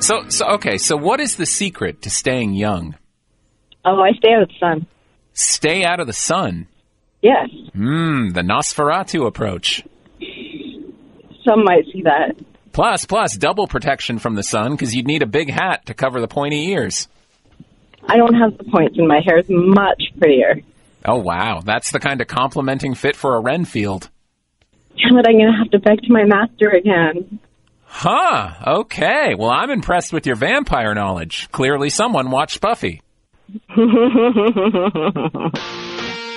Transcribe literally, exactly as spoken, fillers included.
So, so okay, so what is the secret to staying young? Oh, I stay out of the sun. Stay out of the sun? Yes. Hmm, the Nosferatu approach. Some might see that. Plus, plus, double protection from the sun, because you'd need a big hat to cover the pointy ears. I don't have the points, and my hair is much prettier. Oh, wow. That's the kind of complimenting fit for a Renfield. Damn it, I'm going to have to beg to my master again. Huh, okay. Well, I'm impressed with your vampire knowledge. Clearly someone watched Buffy.